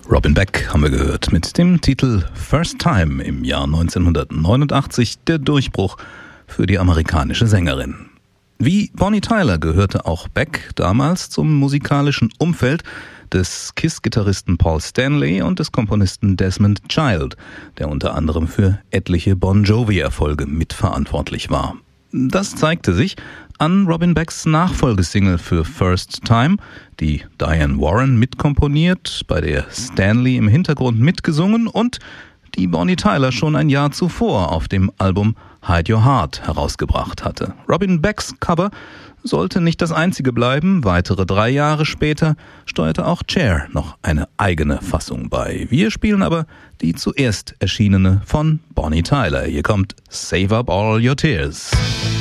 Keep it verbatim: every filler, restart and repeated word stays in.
Robin Beck haben wir gehört mit dem Titel First Time im Jahr neunzehnhundertneunundachtzig, der Durchbruch für die amerikanische Sängerin. Wie Bonnie Tyler gehörte auch Beck damals zum musikalischen Umfeld des Kiss-Gitarristen Paul Stanley und des Komponisten Desmond Child, der unter anderem für etliche Bon Jovi-Erfolge mitverantwortlich war. Das zeigte sich an Robin Becks Nachfolgesingle für First Time, die Diane Warren mitkomponiert, bei der Stanley im Hintergrund mitgesungen und die Bonnie Tyler schon ein Jahr zuvor auf dem Album Hide Your Heart herausgebracht hatte. Robin Becks Cover sollte nicht das einzige bleiben. Weitere drei Jahre später steuerte auch Cher noch eine eigene Fassung bei. Wir spielen aber die zuerst erschienene von Bonnie Tyler. Hier kommt Save Up All Your Tears.